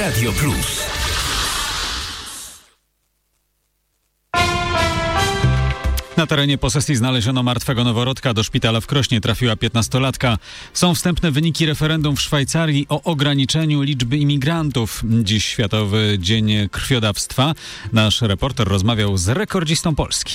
Radio Plus. Na terenie posesji znaleziono martwego noworodka. Do szpitala w Krośnie trafiła 15-latka. Są wstępne wyniki referendum w Szwajcarii o ograniczeniu liczby imigrantów. Dziś Światowy Dzień Krwiodawstwa. Nasz reporter rozmawiał z rekordzistą Polski.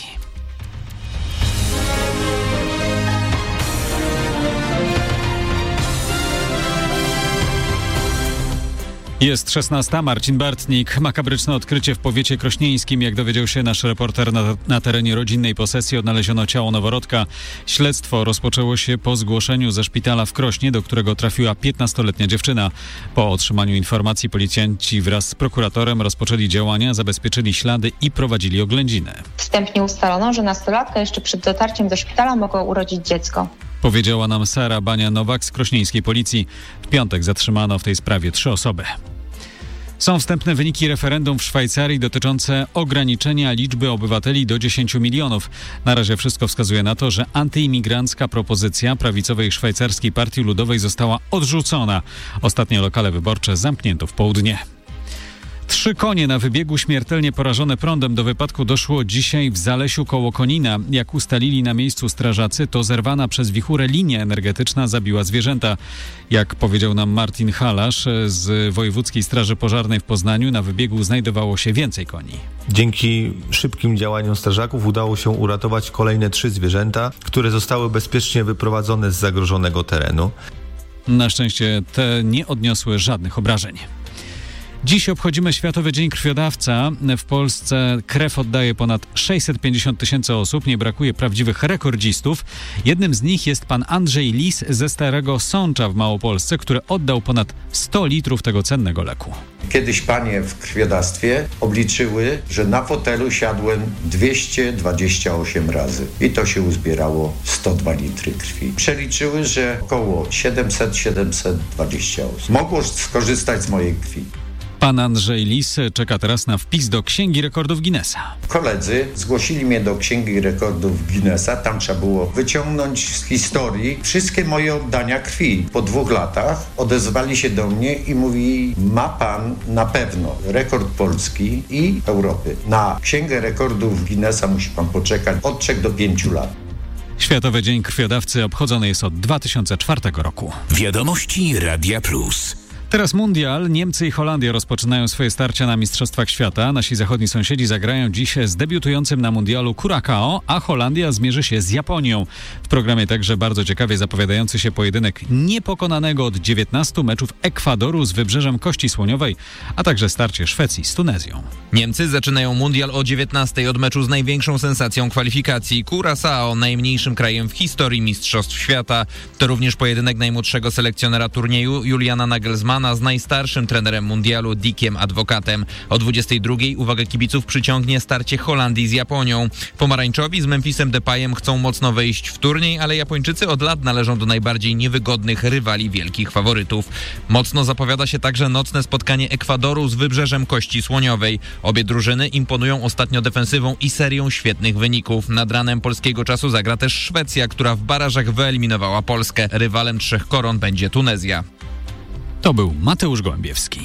Jest 16. Marcin Bartnik. Makabryczne odkrycie w powiecie krośnieńskim. Jak dowiedział się nasz reporter, na terenie rodzinnej posesji odnaleziono ciało noworodka. Śledztwo rozpoczęło się po zgłoszeniu ze szpitala w Krośnie, do którego trafiła 15-letnia dziewczyna. Po otrzymaniu informacji policjanci wraz z prokuratorem rozpoczęli działania, zabezpieczyli ślady i prowadzili oględziny. Wstępnie ustalono, że nastolatka jeszcze przed dotarciem do szpitala mogła urodzić dziecko. Powiedziała nam Sara Bania-Nowak z krośnieńskiej policji. W piątek zatrzymano w tej sprawie 3 osoby. Są wstępne wyniki referendum w Szwajcarii dotyczące ograniczenia liczby obywateli do 10 milionów. Na razie wszystko wskazuje na to, że antyimigrancka propozycja prawicowej szwajcarskiej Partii Ludowej została odrzucona. Ostatnie lokale wyborcze zamknięto w południe. 3 konie na wybiegu śmiertelnie porażone prądem. Do wypadku doszło dzisiaj w Zalesiu koło Konina. Jak ustalili na miejscu strażacy, to zerwana przez wichurę linia energetyczna zabiła zwierzęta. Jak powiedział nam Martin Halasz z Wojewódzkiej Straży Pożarnej w Poznaniu, na wybiegu znajdowało się więcej koni. Dzięki szybkim działaniom strażaków udało się uratować kolejne 3 zwierzęta, które zostały bezpiecznie wyprowadzone z zagrożonego terenu. Na szczęście te nie odniosły żadnych obrażeń. Dziś obchodzimy Światowy Dzień Krwiodawca. W Polsce krew oddaje ponad 650 000 osób. Nie brakuje prawdziwych rekordzistów. Jednym z nich jest pan Andrzej Lis ze Starego Sącza w Małopolsce, który oddał ponad 100 litrów tego cennego leku. Kiedyś panie w krwiodawstwie obliczyły, że na fotelu siadłem 228 razy i to się uzbierało 102 litry krwi. Przeliczyły, że około 700-720 osób mogło skorzystać z mojej krwi. Pan Andrzej Lis czeka teraz na wpis do Księgi Rekordów Guinnessa. Koledzy zgłosili mnie do Księgi Rekordów Guinnessa. Tam trzeba było wyciągnąć z historii wszystkie moje oddania krwi. Po 2 latach odezwali się do mnie i mówi: ma pan na pewno rekord Polski i Europy. Na Księgę Rekordów Guinnessa musi pan poczekać od 3 do 5 lat. Światowy Dzień Krwiodawcy obchodzony jest od 2004 roku. Wiadomości Radia Plus. Teraz mundial. Niemcy i Holandia rozpoczynają swoje starcia na Mistrzostwach Świata. Nasi zachodni sąsiedzi zagrają dziś z debiutującym na mundialu Curacao, a Holandia zmierzy się z Japonią. W programie także bardzo ciekawie zapowiadający się pojedynek niepokonanego od 19 meczów Ekwadoru z Wybrzeżem Kości Słoniowej, a także starcie Szwecji z Tunezją. Niemcy zaczynają mundial o 19 od meczu z największą sensacją kwalifikacji. Curacao, najmniejszym krajem w historii Mistrzostw Świata. To również pojedynek najmłodszego selekcjonera turnieju Juliana Nagelsmana z najstarszym trenerem mundialu Dickiem Advocatem. O 22:00 uwagę kibiców przyciągnie starcie Holandii z Japonią. Pomarańczowi z Memphisem Depayem chcą mocno wejść w turniej, ale Japończycy od lat należą do najbardziej niewygodnych rywali wielkich faworytów. Mocno zapowiada się także nocne spotkanie Ekwadoru z Wybrzeżem Kości Słoniowej. Obie drużyny imponują ostatnio defensywą i serią świetnych wyników. Nad ranem polskiego czasu zagra też Szwecja, która w barażach wyeliminowała Polskę. Rywalem 3 koron będzie Tunezja. To był Mateusz Gołębiewski.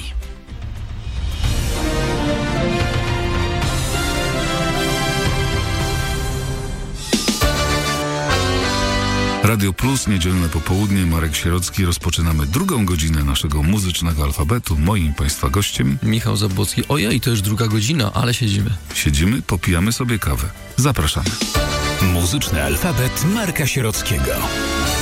Radio Plus, niedzielne popołudnie, Marek Sierocki. Rozpoczynamy 2. godzinę naszego muzycznego alfabetu. Moim Państwa gościem Michał Zabłocki. Ojej, to już 2. godzina, ale siedzimy. Siedzimy, popijamy sobie kawę. Zapraszamy. Muzyczny alfabet Marka Sierockiego.